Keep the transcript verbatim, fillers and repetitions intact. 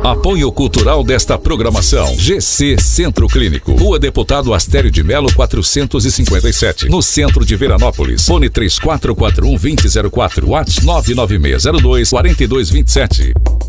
Apoio cultural desta programação. G C Centro Clínico. Rua Deputado Astério de Melo quatrocentos e cinquenta e sete. No centro de Veranópolis. Fone três quatro quatro um, dois zero zero quatro. WhatsApp nove nove seis zero dois, quatro dois dois sete.